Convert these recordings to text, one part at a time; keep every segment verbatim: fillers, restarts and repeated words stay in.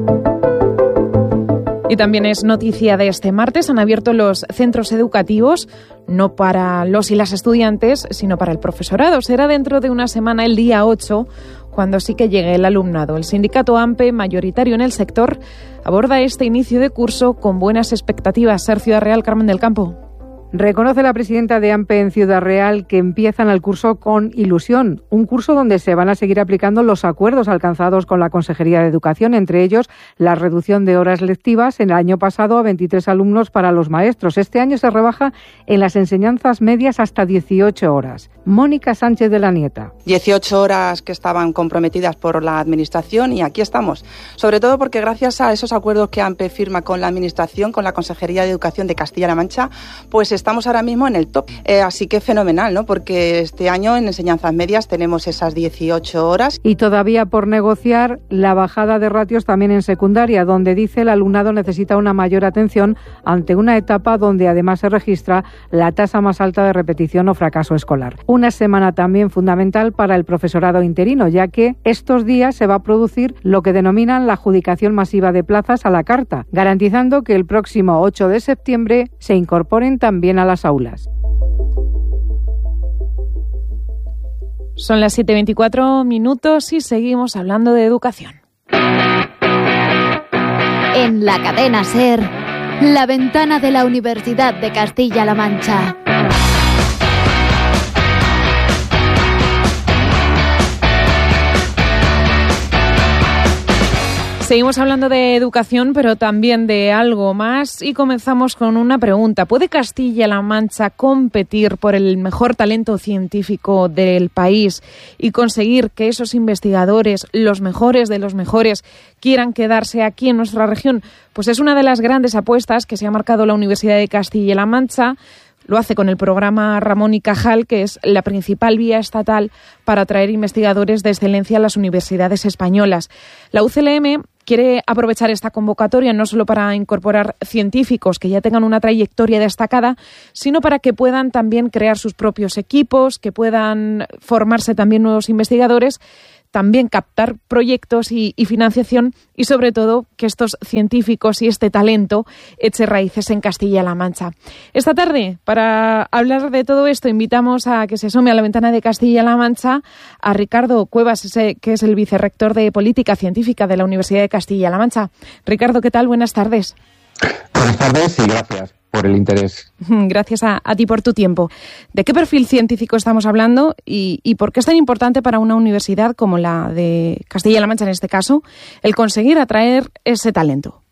Y también es noticia de este martes, han abierto los centros educativos, no para los y las estudiantes, sino para el profesorado. Será dentro de una semana, el día ocho, cuando sí que llegue el alumnado. El sindicato AMPE, mayoritario en el sector, aborda este inicio de curso con buenas expectativas. Ser Ciudad Real, Carmen del Campo. Reconoce la presidenta de AMPE en Ciudad Real que empiezan el curso con ilusión, un curso donde se van a seguir aplicando los acuerdos alcanzados con la Consejería de Educación, entre ellos la reducción de horas lectivas en el año pasado a veintitrés alumnos para los maestros. Este año se rebaja en las enseñanzas medias hasta dieciocho horas. Mónica Sánchez de la Nieta. dieciocho horas que estaban comprometidas por la Administración y aquí estamos, sobre todo porque gracias a esos acuerdos que AMPE firma con la Administración, con la Consejería de Educación de Castilla-La Mancha, pues estamos ahora mismo en el top. Eh, así que fenomenal, ¿no? Porque este año en enseñanzas medias tenemos esas dieciocho horas. Y todavía por negociar la bajada de ratios también en secundaria, donde dice el alumnado necesita una mayor atención ante una etapa donde además se registra la tasa más alta de repetición o fracaso escolar. Una semana también fundamental para el profesorado interino, ya que estos días se va a producir lo que denominan la adjudicación masiva de plazas a la carta, garantizando que el próximo ocho de septiembre se incorporen también a las aulas. Son las siete y veinticuatro minutos y seguimos hablando de educación. En la cadena SER, la ventana de la Universidad de Castilla-La Mancha. Seguimos hablando de educación, pero también de algo más y comenzamos con una pregunta. ¿Puede Castilla-La Mancha competir por el mejor talento científico del país y conseguir que esos investigadores, los mejores de los mejores, quieran quedarse aquí en nuestra región? Pues es una de las grandes apuestas que se ha marcado la Universidad de Castilla-La Mancha. Lo hace con el programa Ramón y Cajal, que es la principal vía estatal para atraer investigadores de excelencia a las universidades españolas. La U C L M quiere aprovechar esta convocatoria no solo para incorporar científicos que ya tengan una trayectoria destacada, sino para que puedan también crear sus propios equipos, que puedan formarse también nuevos investigadores, también captar proyectos y, y financiación y, sobre todo, que estos científicos y este talento eche raíces en Castilla-La Mancha. Esta tarde, para hablar de todo esto, invitamos a que se asome a la ventana de Castilla-La Mancha a Ricardo Cuevas, ese, que es el vicerrector de Política Científica de la Universidad de Castilla-La Mancha. Ricardo, ¿qué tal? Buenas tardes. Buenas tardes y gracias por el interés. Gracias a, a ti por tu tiempo. ¿De qué perfil científico estamos hablando y, y por qué es tan importante para una universidad como la de Castilla-La Mancha, en este caso, el conseguir atraer ese talento?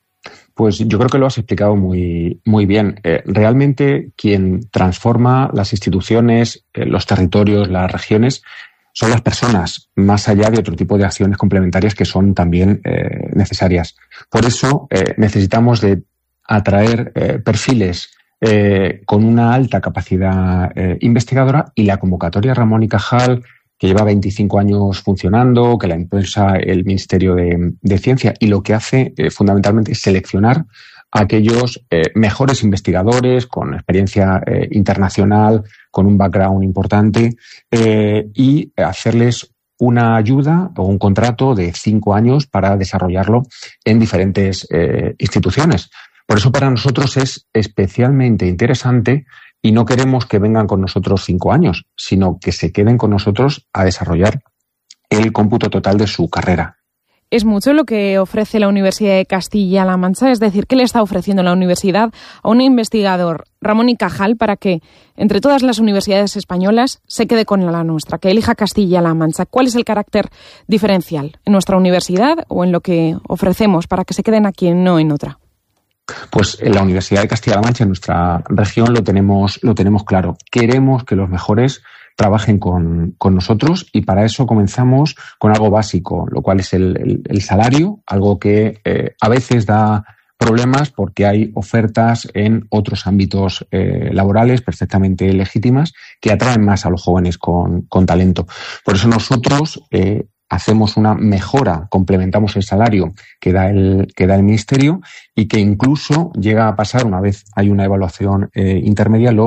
Pues yo creo que lo has explicado muy, muy bien. Eh, realmente quien transforma las instituciones, eh, los territorios, las regiones, son las personas, más allá de otro tipo de acciones complementarias que son también eh, necesarias. Por eso eh, necesitamos de atraer eh, perfiles eh, con una alta capacidad eh, investigadora, y la convocatoria Ramón y Cajal, que lleva veinticinco años funcionando, que la impulsa el Ministerio de, de Ciencia, y lo que hace eh, fundamentalmente es seleccionar a aquellos eh, mejores investigadores con experiencia eh, internacional, con un background importante, eh, y hacerles una ayuda o un contrato de cinco años para desarrollarlo en diferentes eh, instituciones. Por eso para nosotros es especialmente interesante y no queremos que vengan con nosotros cinco años, sino que se queden con nosotros a desarrollar el cómputo total de su carrera. Es mucho lo que ofrece la Universidad de Castilla-La Mancha, es decir, ¿qué le está ofreciendo la universidad a un investigador, Ramón y Cajal, para que entre todas las universidades españolas se quede con la nuestra, que elija Castilla-La Mancha? ¿Cuál es el carácter diferencial en nuestra universidad o en lo que ofrecemos para que se queden aquí y no en otra? Pues en la Universidad de Castilla-La Mancha, en nuestra región, lo tenemos, lo tenemos claro. Queremos que los mejores trabajen con, con nosotros, y para eso comenzamos con algo básico, lo cual es el, el, el salario, algo que eh, a veces da problemas porque hay ofertas en otros ámbitos eh, laborales perfectamente legítimas que atraen más a los jóvenes con, con talento. Por eso nosotros eh, hacemos una mejora, complementamos el salario que da el, que da el Ministerio, y que incluso llega a pasar, una vez hay una evaluación eh, intermedia, los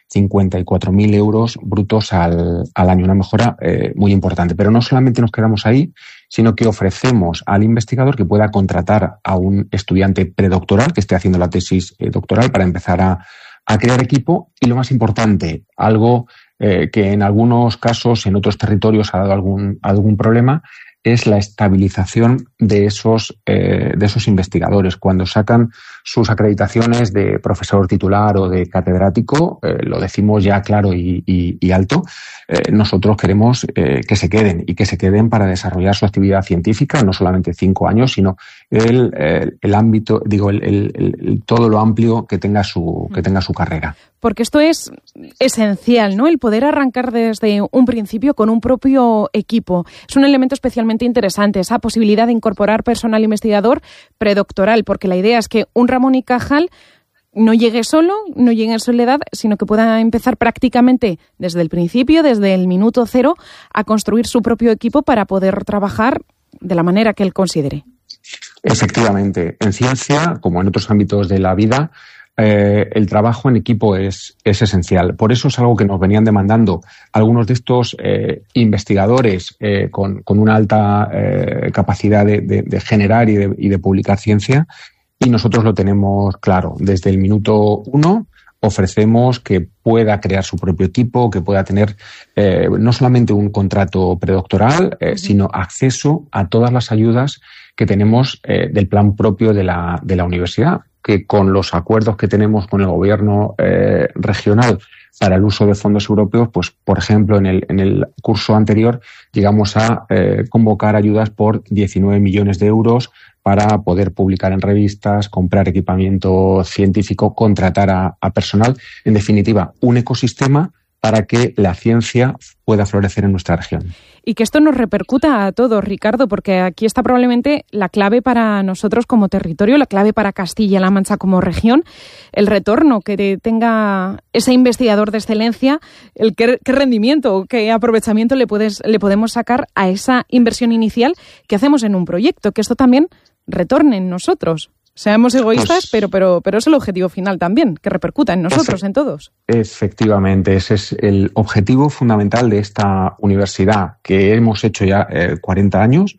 cincuenta y cuatro mil euros brutos al, al año, una mejora eh, muy importante. Pero no solamente nos quedamos ahí, sino que ofrecemos al investigador que pueda contratar a un estudiante predoctoral que esté haciendo la tesis eh, doctoral para empezar a, a crear equipo. Y lo más importante, algo eh, que en algunos casos, en otros territorios ha dado algún, algún problema, es la estabilización de esos, eh, de esos investigadores. Cuando sacan sus acreditaciones de profesor titular o de catedrático, eh, lo decimos ya claro y, y, y alto, eh, nosotros queremos eh, que se queden y que se queden para desarrollar su actividad científica, no solamente cinco años, sino el, el, el ámbito, digo, el, el, el, todo lo amplio que tenga su, que tenga su carrera. Porque esto es esencial, ¿no? El poder arrancar desde un principio con un propio equipo. Es un elemento especialmente interesante, esa posibilidad de incorporar personal investigador predoctoral, porque la idea es que un Ramón y Cajal no llegue solo, no llegue en soledad, sino que pueda empezar prácticamente desde el principio, desde el minuto cero, a construir su propio equipo para poder trabajar de la manera que él considere. Efectivamente. En ciencia, como en otros ámbitos de la vida, Eh, el trabajo en equipo es, es esencial. Por eso es algo que nos venían demandando algunos de estos eh, investigadores eh, con, con una alta eh, capacidad de, de, de generar y de, y de publicar ciencia, y nosotros lo tenemos claro. Desde el minuto uno ofrecemos que pueda crear su propio equipo, que pueda tener eh, no solamente un contrato predoctoral, eh, sino acceso a todas las ayudas que tenemos eh, del plan propio de la, de la universidad, que con los acuerdos que tenemos con el gobierno eh, regional para el uso de fondos europeos, pues por ejemplo en el, en el curso anterior llegamos a eh, convocar ayudas por diecinueve millones de euros para poder publicar en revistas, comprar equipamiento científico, contratar a, a personal. En definitiva, un ecosistema para que la ciencia pueda florecer en nuestra región. Y que esto nos repercuta a todos, Ricardo, porque aquí está probablemente la clave para nosotros como territorio, la clave para Castilla-La Mancha como región, el retorno que tenga ese investigador de excelencia, el qué, qué rendimiento, qué aprovechamiento le, puedes, le podemos sacar a esa inversión inicial que hacemos en un proyecto, que esto también retorne en nosotros. Seamos egoístas, pues, pero, pero, pero es el objetivo final también, que repercuta en nosotros, en todos. Efectivamente, ese es el objetivo fundamental de esta universidad, que hemos hecho ya eh, cuarenta años,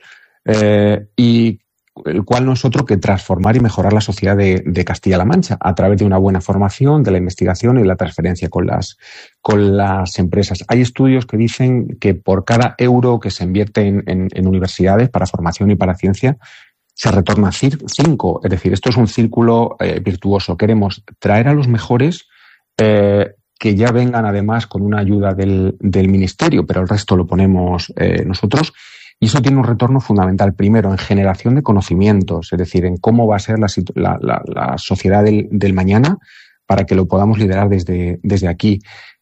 eh, y el cual no es otro que transformar y mejorar la sociedad de, de Castilla-La Mancha a través de una buena formación, de la investigación y la transferencia con las, con las empresas. Hay estudios que dicen que por cada euro que se invierte en, en, en universidades para formación y para ciencia, se retorna cinco. Es decir, esto es un círculo eh, virtuoso. Queremos traer a los mejores eh, que ya vengan además con una ayuda del, del ministerio, pero el resto lo ponemos eh, nosotros. Y eso tiene un retorno fundamental, primero, en generación de conocimientos, es decir, en cómo va a ser la, la, la, la sociedad del, del mañana para que lo podamos liderar desde, desde aquí.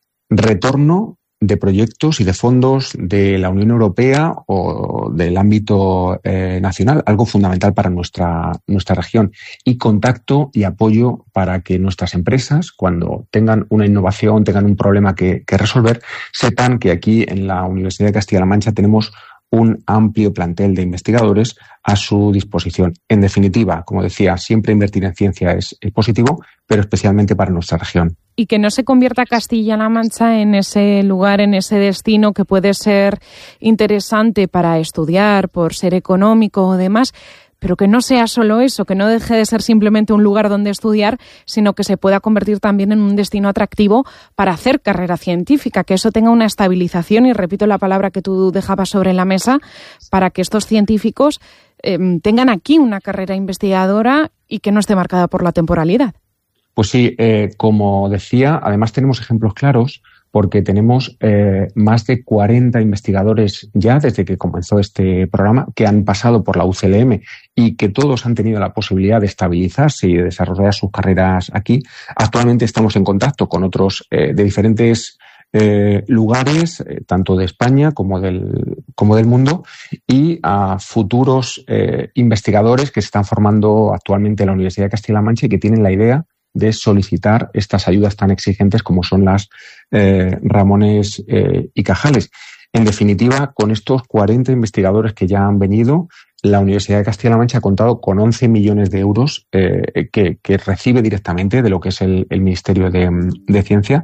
Retorno de proyectos y de fondos de la Unión Europea o del ámbito eh, nacional, algo fundamental para nuestra, nuestra región. Y contacto y apoyo para que nuestras empresas, cuando tengan una innovación, tengan un problema que, que resolver, sepan que aquí en la Universidad de Castilla-La Mancha tenemos un amplio plantel de investigadores a su disposición. En definitiva, como decía, siempre invertir en ciencia es, es positivo, pero especialmente para nuestra región. Y que no se convierta Castilla-La Mancha en ese lugar, en ese destino que puede ser interesante para estudiar, por ser económico o demás, pero que no sea solo eso, que no deje de ser simplemente un lugar donde estudiar, sino que se pueda convertir también en un destino atractivo para hacer carrera científica, que eso tenga una estabilización, y repito la palabra que tú dejabas sobre la mesa, para que estos científicos eh, tengan aquí una carrera investigadora y que no esté marcada por la temporalidad. Pues sí, eh, como decía, además tenemos ejemplos claros, porque tenemos eh, más de cuarenta investigadores ya desde que comenzó este programa que han pasado por la U C L M y que todos han tenido la posibilidad de estabilizarse y de desarrollar sus carreras aquí. Actualmente estamos en contacto con otros eh, de diferentes eh, lugares, eh, tanto de España como del, como del mundo, y a futuros eh, investigadores que se están formando actualmente en la Universidad de Castilla-La Mancha y que tienen la idea de solicitar estas ayudas tan exigentes como son las eh, Ramones eh, y Cajales. En definitiva, con estos cuarenta investigadores que ya han venido, la Universidad de Castilla-La Mancha ha contado con once millones de euros eh, que, que recibe directamente de lo que es el, el Ministerio de, de Ciencia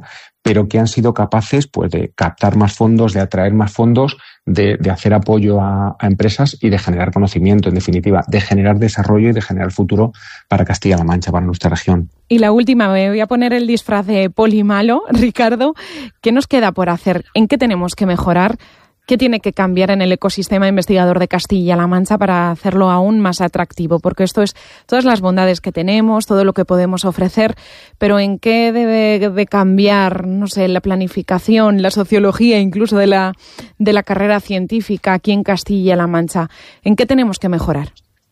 pero que han sido capaces pues, de captar más fondos, de atraer más fondos, de, de hacer apoyo a, a empresas y de generar conocimiento, en definitiva, de generar desarrollo y de generar futuro para Castilla-La Mancha, para nuestra región. Y la última, me voy a poner el disfraz de poli malo, Ricardo. ¿Qué nos queda por hacer? ¿En qué tenemos que mejorar? ¿Qué tiene que cambiar en el ecosistema investigador de Castilla-La Mancha para hacerlo aún más atractivo? Porque esto es todas las bondades que tenemos, todo lo que podemos ofrecer, pero ¿en qué debe de cambiar, no sé, la planificación, la sociología incluso de la, de la carrera científica aquí en Castilla-La Mancha? ¿En qué tenemos que mejorar?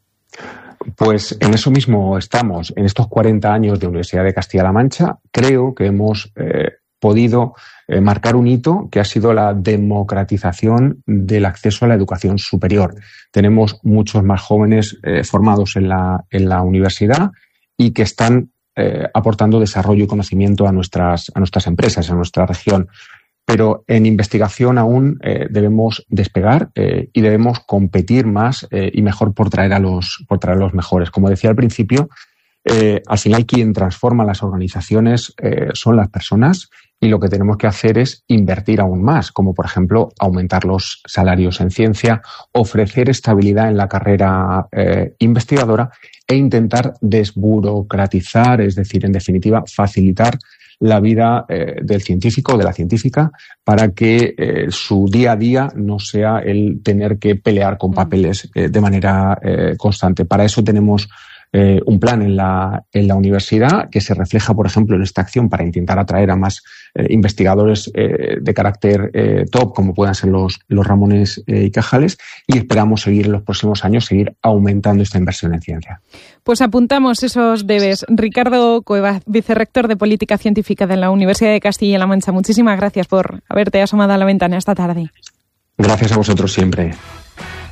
Pues en eso mismo estamos. En estos cuarenta años de Universidad de Castilla-La Mancha, creo que hemos eh, podido eh, marcar un hito que ha sido la democratización del acceso a la educación superior. Tenemos muchos más jóvenes eh, formados en la, en la universidad y que están eh, aportando desarrollo y conocimiento a nuestras, a nuestras empresas, a nuestra región. Pero en investigación aún eh, debemos despegar eh, y debemos competir más eh, y mejor por traer a los, por traer a los mejores. Como decía al principio, eh, al final quien transforma las organizaciones eh, son las personas y lo que tenemos que hacer es invertir aún más, como por ejemplo aumentar los salarios en ciencia, ofrecer estabilidad en la carrera eh, investigadora e intentar desburocratizar, es decir, en definitiva, facilitar la vida eh, del científico o de la científica para que eh, su día a día no sea el tener que pelear con papeles eh, de manera eh, constante. Para eso tenemos eh, un plan en la, en la universidad que se refleja, por ejemplo, en esta acción para intentar atraer a más eh, investigadores eh, de carácter eh, top, como puedan ser los, los Ramones eh, y Cajales, y esperamos seguir en los próximos años, seguir aumentando esta inversión en ciencia. Pues apuntamos esos debes. Ricardo Cuevas, vicerrector de Política Científica de la Universidad de Castilla-La Mancha, muchísimas gracias por haberte asomado a la ventana esta tarde. Gracias a vosotros siempre.